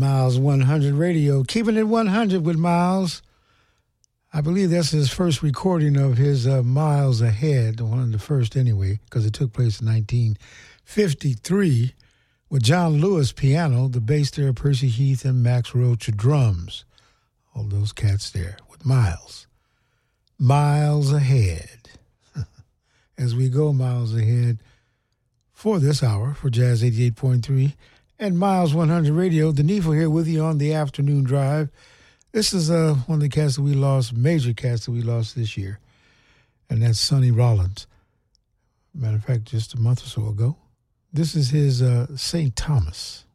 Miles 100 Radio. Keeping it 100 with Miles. I believe that's his first recording of his Miles Ahead, one of the first anyway, because it took place in 1953 with John Lewis piano, the bass there, Percy Heath, and Max Roach drums. All those cats there with Miles. Miles Ahead. As we go miles ahead for this hour for Jazz 88.3 and Miles 100 Radio, Denifo here with you on the afternoon drive. This is one of the cats that we lost, major cats that we lost this year, and that's Sonny Rollins. Matter of fact, just a month or so ago. This is his St. Thomas.